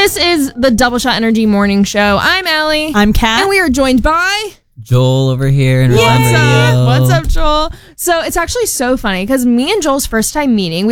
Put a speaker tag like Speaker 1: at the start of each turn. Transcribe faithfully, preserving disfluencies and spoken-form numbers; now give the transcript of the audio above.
Speaker 1: This is the Double Shot Energy Morning Show. I'm Allie.
Speaker 2: I'm Kat.
Speaker 1: And we are joined by...
Speaker 3: Joel over here in
Speaker 1: What's
Speaker 3: Run Radio.
Speaker 1: up? What's up, Joel? So it's actually so funny because me and Joel's first time meeting, we